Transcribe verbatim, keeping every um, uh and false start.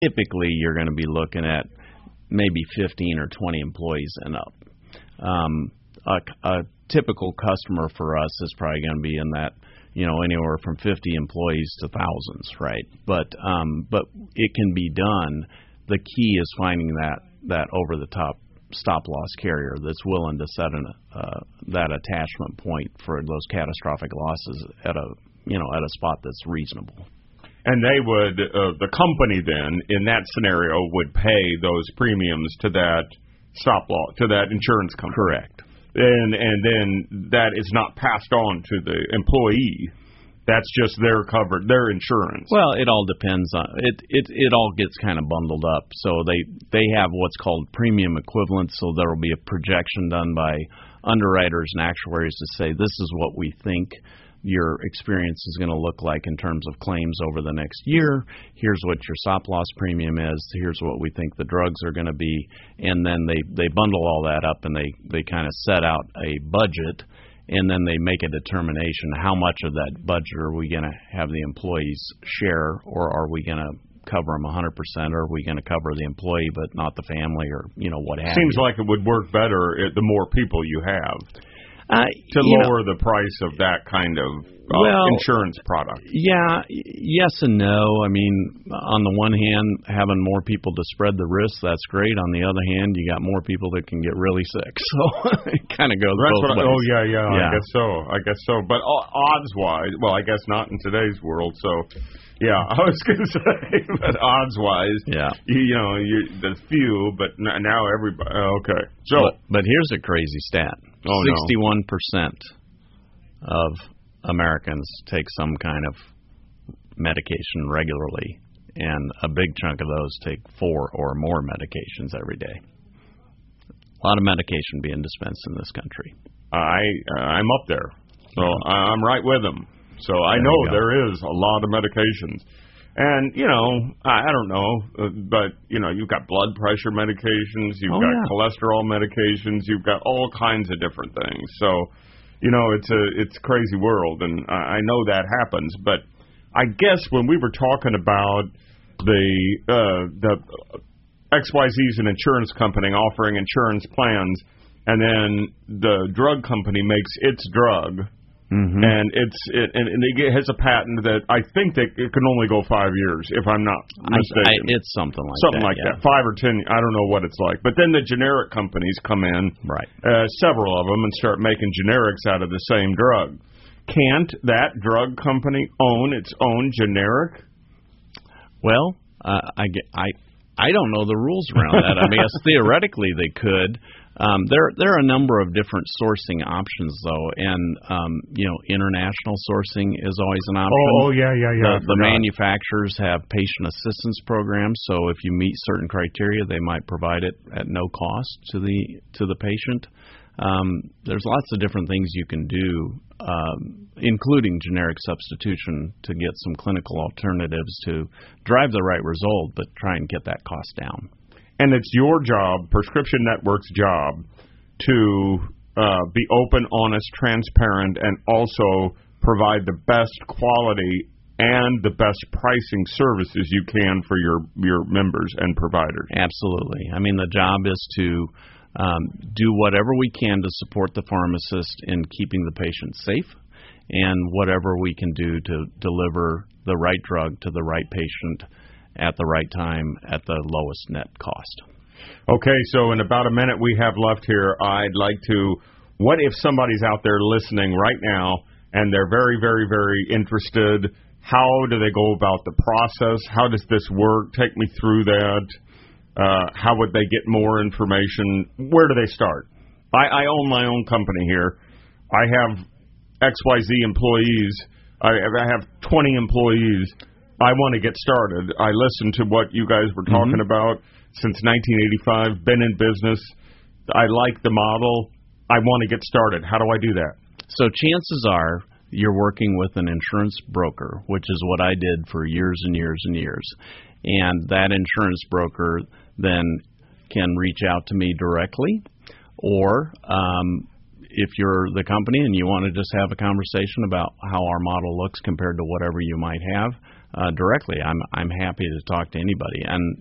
typically you're going to be looking at maybe fifteen or twenty employees and up. Um, a, a typical customer for us is probably going to be in that, you know, anywhere from fifty employees to thousands, right? But um, but it can be done. The key is finding that that over the top stop loss carrier that's willing to set an, uh, that attachment point for those catastrophic losses at a you know at a spot that's reasonable. And they would uh, the company then in that scenario would pay those premiums to that stop loss to that insurance company. Correct. And and then that is not passed on to the employee. That's just their covered, their insurance. Well, it all depends on it. It it all gets kind of bundled up. So they they have what's called premium equivalents. So there will be a projection done by underwriters and actuaries to say this is what we think your experience is going to look like in terms of claims over the next year. Here's what your stop loss premium is. Here's what we think the drugs are going to be. And then they, they bundle all that up and they, they kind of set out a budget, and then they make a determination how much of that budget are we going to have the employees share, or are we going to cover them one hundred percent, or are we going to cover the employee but not the family, or, you know, what have you. Seems like it would work better the more people you have. Uh, to lower know, the price of that kind of uh, well, insurance product. Yeah, yes and no. I mean, on the one hand, having more people to spread the risk, that's great. On the other hand, you got more people that can get really sick. So it kind of goes that's both what I, ways. oh, yeah, yeah, yeah, I guess so. I guess so. But odds-wise, well, I guess not in today's world, so... Yeah, I was going to say, but odds-wise, yeah. you, you know, you, there's few, but now everybody. Okay, so but, but here's a crazy stat: oh, sixty-one percent no. of Americans take some kind of medication regularly, and a big chunk of those take four or more medications every day. A lot of medication being dispensed in this country. I uh, I'm up there, so yeah. I'm right with them. So I there know there is a lot of medications. And, you know, I, I don't know, uh, but, you know, you've got blood pressure medications, you've oh, got yeah. cholesterol medications, you've got all kinds of different things. So, you know, it's a it's a crazy world, and I, I know that happens. But I guess when we were talking about the uh, the X Y Z is an insurance company offering insurance plans, and then the drug company makes its drug, mm-hmm. and it's it, and, and it has a patent that I think that it can only go five years, if I'm not mistaken. I, I, it's something like something that, like yeah. that, five or ten. I don't know what it's like. But then the generic companies come in, right? Uh, several of them, and start making generics out of the same drug. Can't that drug company own its own generic? Well, uh, I get I. I don't know the rules around that. I mean, yes, theoretically they could. Um, there, there are a number of different sourcing options, though, and um, you know, international sourcing is always an option. Oh, oh yeah, yeah, yeah. The, the manufacturers have patient assistance programs, so if you meet certain criteria, they might provide it at no cost to the to the patient. Um, there's lots of different things you can do, um, including generic substitution, to get some clinical alternatives to drive the right result, but try and get that cost down. And it's your job, Prescription Network's job, to uh, be open, honest, transparent, and also provide the best quality and the best pricing services you can for your, your members and providers. Absolutely. I mean, the job is to Um, do whatever we can to support the pharmacist in keeping the patient safe, and whatever we can do to deliver the right drug to the right patient at the right time at the lowest net cost. Okay, so in about a minute we have left here, I'd like to, what if somebody's out there listening right now and they're very, very, very interested? How do they go about the process? How does this work? Take me through that. Uh, how would they get more information? Where do they start? I, I own my own company here. I have X Y Z employees. I, I have twenty employees. I want to get started. I listened to what you guys were talking mm-hmm. about since nineteen eighty-five, been in business. I like the model. I want to get started. How do I do that? So chances are you're working with an insurance broker, which is what I did for years and years and years. And that insurance broker then can reach out to me directly, or um, if you're the company and you want to just have a conversation about how our model looks compared to whatever you might have, uh, directly. I'm I'm happy to talk to anybody. And